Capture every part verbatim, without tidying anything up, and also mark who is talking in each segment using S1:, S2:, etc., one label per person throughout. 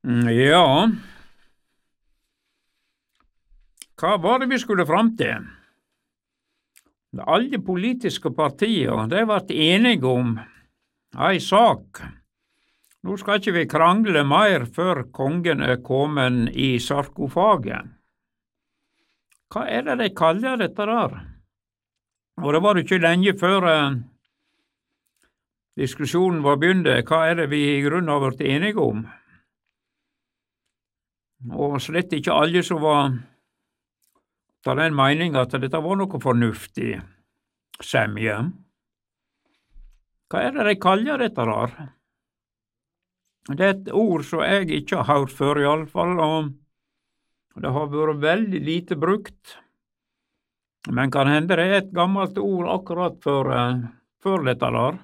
S1: Mm, Ja, hva var det vi skulle fram til? Alle politiske partier, de ble enige om ei sak. Nå skal ikke vi krangle mer før kongen er kommet i sarkofagen. Hva er det de kaller dette der? Og det var jo ikke lenge før eh, diskusjonen var begynt. Hva er det vi i grunnen har vært enige om? Og slett ikke alle som var av den mening at dette var noe fornuftig semje. Hva er det de kaller dette der? Det er et ord som jeg ikke har hørt før i alle fall, og det har vært veldig lite brukt. Men kan hende det er et gammelt ord akkurat for, uh, for dette der.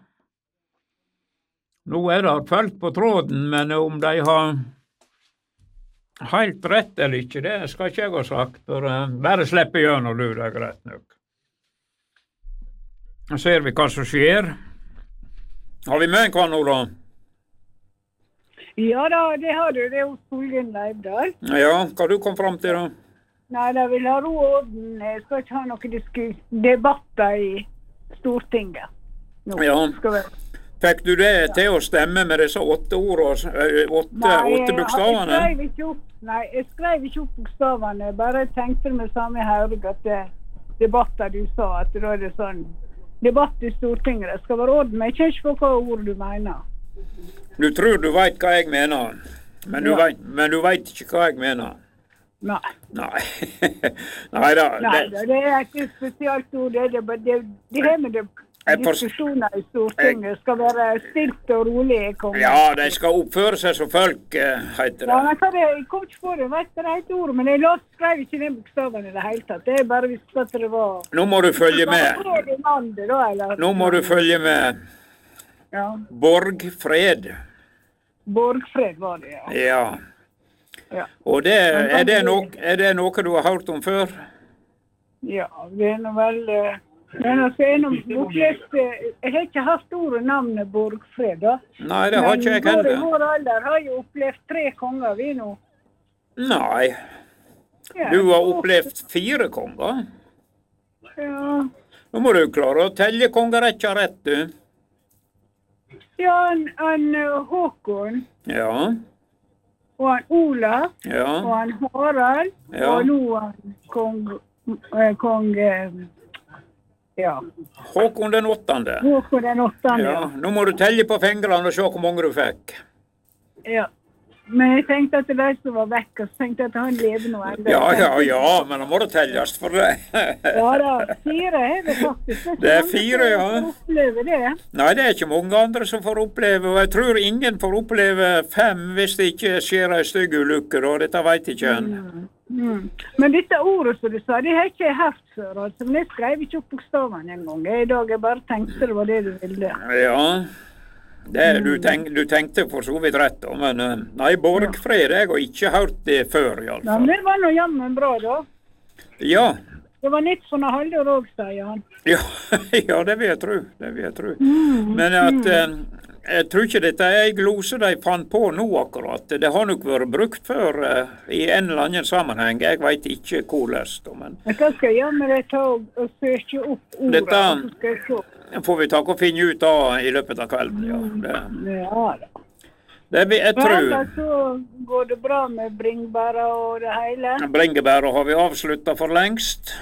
S1: Nå er det folk på tråden, men om de har helt rett eller ikke, det skal ikke jeg ha sagt, for uh, bare slippe gjennom du, det er greit nok. Så ser vi hva som skjer. Har vi med en hva nå da?
S2: Ja da, det har du. Det er hos Solgen Leibdal.
S1: Ja, hva du kom fram til da?
S2: Nei, da vil ha ro og orden. Jeg skal ikke ha noen disku- debatter i Stortinget. Nå
S1: Ja.
S2: skal vi...
S1: Fikk du det til å stemme med disse åtte ordene, øh, åtte,
S2: Nei,
S1: åtte
S2: jeg
S1: bokstavene?
S2: skrev ikke opp, nei, jeg skrev ikke opp bokstavene. Jeg bare tenkte med samme høyre at det debatter du sa, at da er det sånn debatt i Stortinget. Det skal være orden, men jeg kjenner ikke på hva ord du mener.
S1: Du tror du vet hva jeg mener, men du,
S2: Ja.
S1: vet, men du vet ikke hva jeg mener.
S2: Nei.
S1: Nei. Nei da.
S2: Nei,
S1: Det,
S2: det er ikke et spesielt ord. Det, det, det, det her med det,
S1: Jeg forst-
S2: diskusjoner i Stortinget skal være stilt og rolig. Kongen.
S1: ja, de skal oppføre seg som folk, eh, heter
S2: Ja,
S1: det.
S2: men hva det, jeg kom ikke på det, jeg vet det er et ord, men jeg las, skrev ikke den bokstaven i det hele tatt. Det er bare visst at det var...
S1: Nå må du følge med.
S2: Hva er det i landet da, eller?
S1: Nå må du følge med.
S2: Ja,
S1: Borgfred.
S2: Borgfred var det, ja.
S1: Ja.
S2: Ja,
S1: Og det, er, det nok, er det noe du har hørt om før?
S2: ja det er noe vel... eh, Men altså, jeg, har nok opplevd, eh, jeg har ikke hatt ordet navnet Borgfred, da.
S1: Nei, det har ikke jeg
S2: Men
S1: heller.
S2: i vår alder har jeg opplevd tre konger, vi nå.
S1: Nei,
S2: Ja,
S1: du har opplevd fire konger.
S2: Ja,
S1: Nå må du klare å telle kongerekka rett, du.
S2: ja han, han eh, Håkon,
S1: Ja,
S2: og han Olav, og
S1: ja,
S2: han Harald,
S1: Ja.
S2: og nå han kong, eh, kong eh, ja,
S1: Håkon den åttende.
S2: Håkon den åttende.
S1: Ja, nå må du telle på fingrene og se hvor mange du fikk.
S2: Ja. Men jeg tenkte at det er de som var vekk, og så tenkte jeg at han lever nå enda.
S1: Ja, ja, ja, men da må det telles for det.
S2: Ja da, fire er det faktisk.
S1: Det er fire, ja.
S2: Jeg opplever det.
S1: Nei, det er ikke mange andre som får oppleve, og jeg tror ingen får oppleve fem hvis det ikke skjer en stygg ulykke, og dette vet ikke en.
S2: Mm. Mm. Men dette ordet som du sa, det har ikke jeg hatt før, altså. Men jeg skrev ikke opp bokstavene en gang. I dag jeg bare tenkte det var det du ville.
S1: Ja, det, du, tenk, du tenkte for så vidt rett, da, men eh, nei, Borgfred, jeg har ikke hørt det før, i alle
S2: Ja, men
S1: fall.
S2: det var nå jammen bra da.
S1: Ja,
S2: Det var nytt for noe halvår også, sier han.
S1: ja, ja, det vil jeg tro, det vil jeg tro. Men at, eh, jeg tror ikke dette er en glose de fant på nå akkurat. Det har nok vært brukt før eh, i en eller annen sammenheng. Jeg vet ikke hvordan, da, men
S2: Men hva skal jeg gjøre med det, ta og, og søke opp ordet?
S1: Dette-
S2: og så skal jeg se.
S1: det får vi ta og finne ut av i løpet av kvelden, ja. Det,
S2: Ja da.
S1: det vil jeg
S2: Men
S1: tror.
S2: ellers så går det bra med bringebæra og det hele.
S1: Bringebæra har vi avslutta for lengst.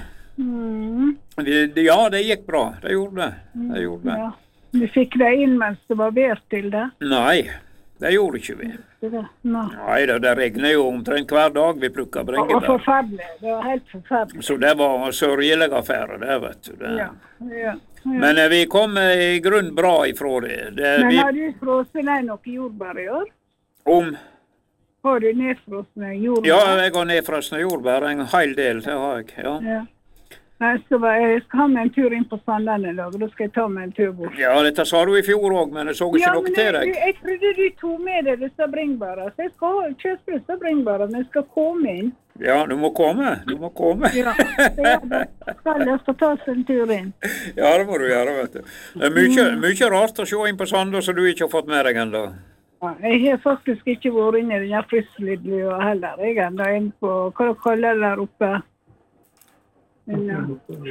S2: Mm.
S1: Vi, ja, det gikk bra. Det gjorde det. Det gjorde det.
S2: Ja. Vi fikk det inn mens det var vær til det.
S1: Nei, det gjorde ikke vi.
S2: Det var, nei.
S1: Nei, det, det regner jo omtrent hver dag vi plukker
S2: Det var
S1: bringebær.
S2: forferdelig. Det var helt forferdelig.
S1: Så det var en sørgelig affære, det, vet du. Det.
S2: Ja. Ja. Ja.
S1: Men eh, vi kom eh, i grunn bra ifra det. det
S2: Men
S1: vi,
S2: har du frosset deg noe jordbær i år?
S1: om,
S2: Har du nedfrosne jordbær?
S1: ja, jeg har nedfrosne jordbær, en hel del, det har jeg. Ja,
S2: Ja. Nei, Jeg skal, bare, jeg skal ha meg en tur inn på Sandane i dag, og da skal jeg ta meg en tur bort.
S1: ja dette sa du i fjor òg, men jeg så ikke
S2: Ja,
S1: noe
S2: men
S1: til
S2: jeg,
S1: deg.
S2: jeg trodde du tok med deg disse bringebæra, så jeg skal ha- kjøpe disse bringebæra, men jeg skal komme inn.
S1: Ja, du må komme. Du må komme.
S2: Ja, så jeg da skal jeg få ta seg en tur inn.
S1: Ja, det må du gjøre, vet du. Det er mye, mye rart å se inn på Sandå som du ikke har fått med deg ennå.
S2: Ja, jeg har faktisk ikke vært inne i denne frisklidlua heller. Jeg er enda inne på, hva du kaller det der oppe? Men, ja,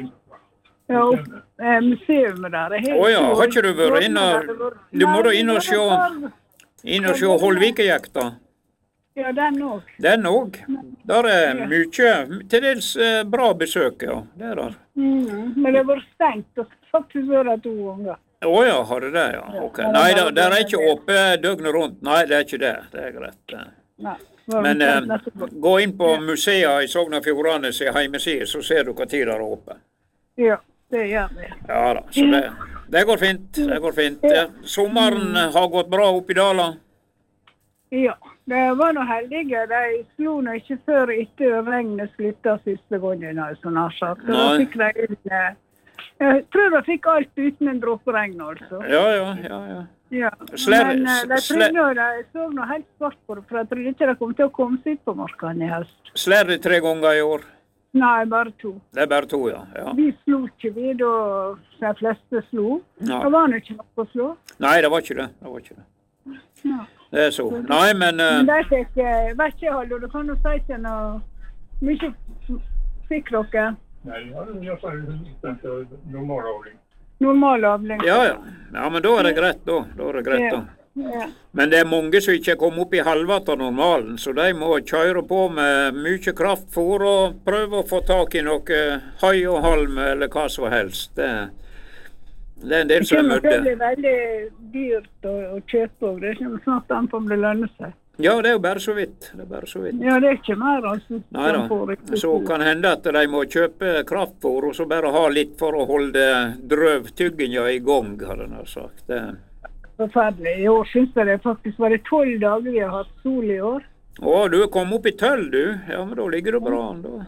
S2: ja opp, eh, museumet der.
S1: Åja, har ikke du vært inne? Du må da inn og se, inn og se Holvikejakta.
S2: Ja, den også.
S1: Den også. Der er mye, til dels bra besøk, ja. Det er der.
S2: Mm, men det har vært stengt, og faktisk vært det to ganger.
S1: Åja, har det det, ja. Ok. Nei, det, det er ikke oppe døgnet rundt. Nei, det er ikke det. Det er greit.
S2: Nei.
S1: Men eh, gå inn på museet i Sogn og Fjordane sin hjemmeside, så ser du hva tid det er oppe.
S2: Ja, det gjør vi.
S1: Ja da, så det, det går fint. Det går fint. Sommeren har gått bra opp i Dala.
S2: Ja, det var noe heldige. De slo nå ikke før etter regnet sluttet siste gangen, altså, nær sagt. Så da fikk de inn, jeg tror de fikk alt uten en dråpe regn, altså.
S1: Ja, ja, ja, ja.
S2: Ja,
S1: Sler,
S2: men uh, de trodde de så noe helt svart på det, for jeg trodde ikke de kom til å komme seg ut på markene i høst.
S1: Slær de tre ganger i år?
S2: Nei, bare to.
S1: Det er bare to, ja. ja.
S2: Vi slo ikke vi, da de fleste slo. Ja. Det var ikke noe å slå.
S1: Nei, det var ikke det. Det var ikke det.
S2: Ja.
S1: Det er så. Nei, men... Uh...
S2: Men de fikk, jeg vet ikke, Hallo, du kan jo si til noe, mye fikk dere?
S3: Nei, jeg sa jo normalavling.
S2: Normal avling.
S1: Ja, ja. Ja, men da er det greit, da. Da er det greit, da.
S2: Ja. Ja.
S1: Men det er mange som ikke kommer opp i halvvatt av normalen, så de må kjøre på med mye kraftfôr og prøve å få tak i noe høy og halm eller hva som helst. Det, det er en del som er mødde.
S2: Det blir veldig dyrt å, å kjøpe, og det kommer snart an på om det lønner seg.
S1: Ja, det er jo bare så vidt. Det er bare så vidt.
S2: Ja, det er ikke mer, altså.
S1: Neida, så kan hende at de må kjøpe kraftfôr, og så bare ha litt for å holde drøvtygginga i gang, har den sagt. Det...
S2: Forferdelig. I år synes jeg det faktisk var det tolv dager vi har hatt sol i år.
S1: Å, du er kommet opp i tølv, du. Ja, men da ligger det bra, da.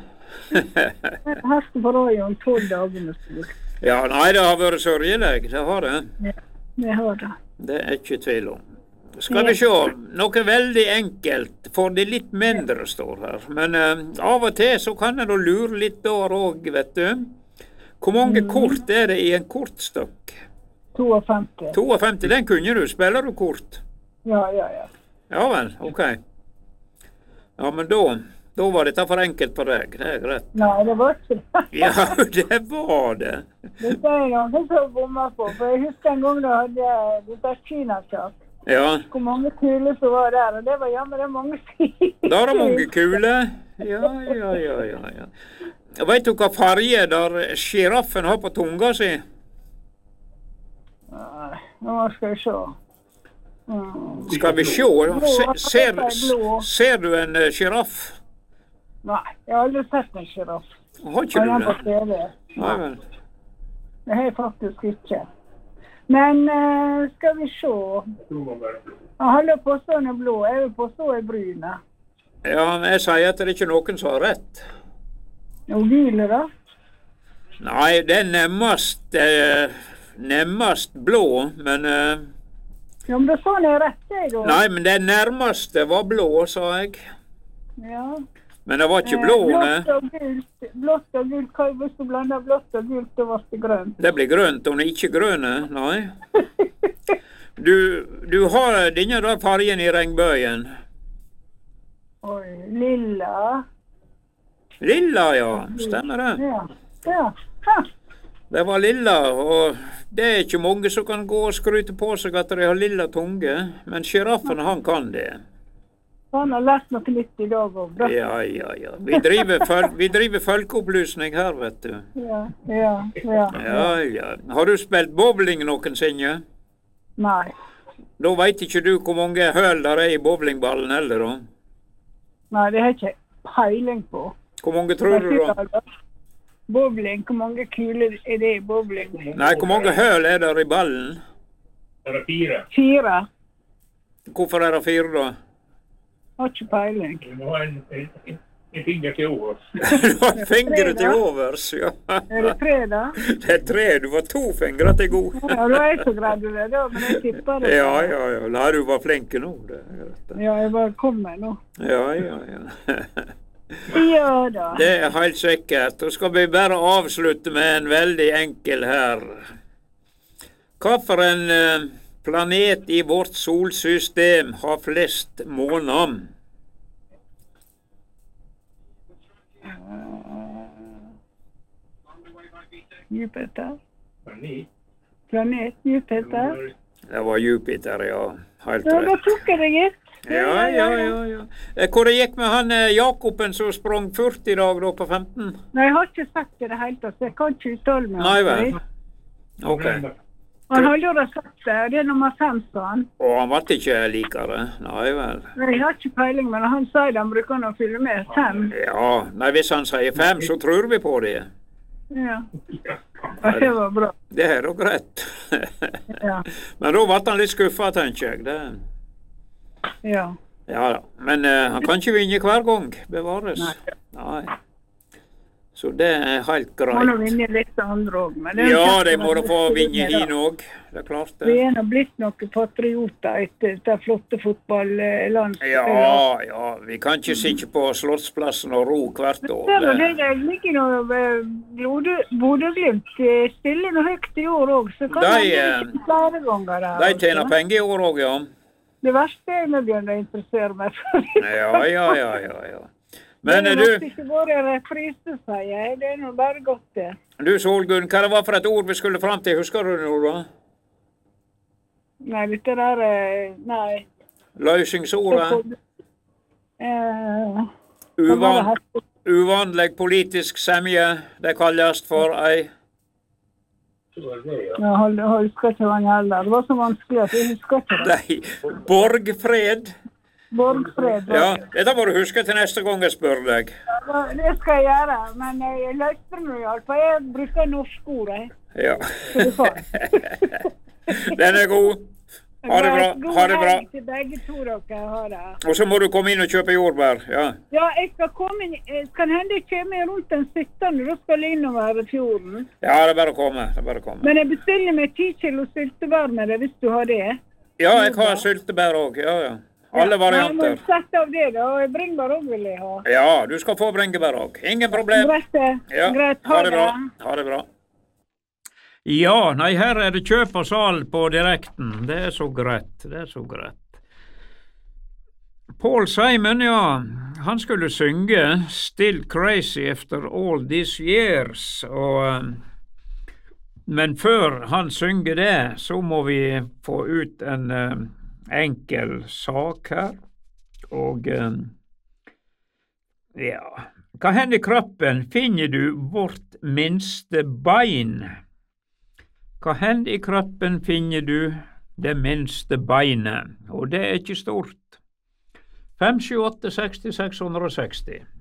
S2: Her skal bare ha om tolv dager med sol.
S1: Ja, nei, det har vært sørgelig. Det har det.
S2: Ja, det har det.
S1: Det er ikke tvil om. Skal vi se, noe veldig enkelt, for det litt mindre står her. Men uh, av og til så kan jeg da lure litt der også, vet du. Hvor mange mm. kort er det i en kortstokk?
S2: femti.
S1: femti, den kunne du. Spiller du kort?
S2: Ja, ja, ja.
S1: Ja vel, ok. Ja, men da, da var dette for enkelt for deg, det er greit.
S2: Nei, det var ikke det.
S1: Ja, det var det.
S2: Det er noen som bommer på, for jeg husker en gang da hadde dette Kina-kjatt.
S1: Ja.
S2: Hvor mange kuler som var der, og det var jammen det er mange sider.
S1: Da er det mange kuler. Ja, ja, ja, ja, ja. Vet du hva farge der giraffen har på tunga si?
S2: Nei, nå skal vi se. Mm.
S1: Skal vi se? Se, ser, ser du en uh, giraff?
S2: Nei, jeg har aldri sett en giraff.
S1: Har ikke du det?
S2: Nei, vel. Det har jeg faktisk ikke. Men uh, skal vi se. Han holder på sånn er blå, jeg vil på så er brune.
S1: Ja, men jeg sier at det er ikke noen som har rett.
S2: Og hvile da?
S1: Nei, det er nemmest, uh, nemmest blå, men... Uh,
S2: ja, men det er sånn jeg rett jeg da.
S1: Nei, men det nærmeste var blå, sa jeg.
S2: Ja.
S1: Men det var ikke blå, ne?
S2: Blått og gult, blått og gult, hva hvis du blander blått og gult, det var det grønt.
S1: Det blir grønt, og det er ikke grønne, nei. Du, du har denne da fargen i regnbøyen.
S2: Oi, lilla.
S1: Lilla, ja. Stemmer det.
S2: Ja, ja. Ha. Det
S1: var lilla, og det er ikke mange som kan gå og skryte på seg at de har lilla tunge, men giraffen, han kan det.
S2: Han har lært noe nytt i dag også.
S1: Ja, ja, ja. Vi driver, føl- vi driver folkeopplysning her, vet du.
S2: Ja, ja, ja.
S1: Ja, ja. Har du spilt bowling noensinne?
S2: Nei.
S1: Da vet ikke du hvor mange høl der er i bowlingballen heller, da.
S2: Nei, det har ikke peiling på.
S1: Hvor mange tror du da?
S2: Bowling, hvor mange kuler er det i bowling?
S1: Nei, hvor mange høl er der i ballen?
S3: Det er fire.
S2: Fire.
S1: Hvorfor er det fire da?
S2: Har ikke peiling.
S3: Du må ha en, en, en finger til overs.
S1: Du har fingre til overs, ja.
S2: Er det tre da?
S1: Det er tre, du var to fingre til god.
S2: Ja, da er jeg så grad det da, men jeg tipper det.
S1: Ja, ja, ja. Nei, du var flink nå. Det er greit.
S2: Ja, jeg bare kom med nå.
S1: Ja, ja, ja.
S2: Ja da.
S1: Det er helt sikkert. Og skal vi bare avslutte med en veldig enkel her. Hva for en uh, planet i vårt solsystem har flest måner?
S2: Jupiter.
S3: Planet.
S2: Planet Jupiter.
S1: Det var Jupiter, ja. Helt
S2: Ja, da
S1: rett.
S2: tok jeg det gitt.
S1: Ja, ja, ja, ja. Eh, Hvor det gikk med han eh, Jakoben som sprang fort i dag da på femten?
S2: Nei, jeg har ikke sagt det i det hele tatt, så jeg kan ikke uttale meg.
S1: Nei vel. Ok.
S2: Han har jo da sagt det, og det er nummer fem, sa han.
S1: Og han ble ikke likere. Nei vel.
S2: Jeg har ikke peiling, men han sier han bruker å fylle med fem.
S1: Ja, nei, hvis han sier fem, så tror vi på det.
S2: Ja. Og det var bra.
S1: Det er jo greit.
S2: Ja.
S1: Men da ble han litt skuffa, tenker jeg. Det.
S2: Ja.
S1: Ja da. Men eh, han kan ikke vinne hver gang. Bevares.
S2: Nei.
S1: Nei. Så det er helt
S2: Må nå
S1: greit.
S2: vinne litt andre òg.
S1: Ja, de må da få vinne hin òg. Det er klart
S2: Vi
S1: det.
S2: er nå blitt noen patrioter etter det flotte fotballandet.
S1: Ja, ja. Vi kan ikke sitte på Slottsplassen og ro hvert år.
S2: Det
S1: Det.
S2: det ligger noe Bodø- Bodø-Glimt stiller noe høyt i år òg, så kan
S1: De,
S2: det
S1: eh,
S2: ikke flere ganger. der,
S1: De tjener
S2: altså.
S1: penger i år òg, ja.
S2: Det verste er når begynner å interessere meg for.
S1: Ja, ja, ja, ja, ja. Men
S2: det
S1: eh,
S2: har
S1: du,
S2: ikke vært en reprise, sier jeg. Det er nå bare godt, det.
S1: du Solgunn, hva det var for et ord vi skulle fram til? Husker du det nå, da?
S2: Nei, dette der eh, Nei.
S1: Løsningsordet?
S2: Eh,
S1: Uvan, uvanlig politisk semje. Det kalles for ei
S2: Jeg hold- husker ikke hva han heller. Det var så vanskelig at jeg husker ikke det.
S1: Nei, borgfred.
S2: Borgfred.
S1: Ja, dette må du huske til neste gang jeg spør deg.
S2: Ja, det skal jeg gjøre, men jeg løste det nå iallfall. Jeg bruker norske ord, jeg.
S1: Ja.
S2: Så det får.
S1: Den er god. Ha det bra.
S2: God
S1: Ha det bra.
S2: helg til begge to dere. Ha det.
S1: Og så må du komme inn og kjøpe jordbær. Ja.
S2: Ja, jeg skal komme inn. eh, Kan hende jeg kommer rundt den syttende. Da skal jeg innover fjorden.
S1: Ja, det er bare å komme. Det er bare å komme.
S2: Men jeg bestiller meg ti kilo syltebær med det, hvis du har det.
S1: Ja, jeg har syltebær òg. Ja, ja. Alle varianter.
S2: Jeg må sette av det, da. Og bringebær òg vil jeg ha.
S1: Ja, du skal få bringebær òg. Ingen problem.
S2: Greit, det.
S1: Ja,
S2: Greit.
S1: ha det bra. Ha det bra. Ja, nei, her er det kjøp og salg på direkten. Det er så greit. Det er så greit. Paul Simon, ja, han skulle synge Still Crazy After All These Years, og men før han synger det, så må vi få ut en uh, enkel sak her, og uh, ja, hva hen i kroppen finner du vårt minste bein? Hva hen i kroppen finner du det minste beinet, og det er ikke stort. fem sju åtte seks seks seks seksti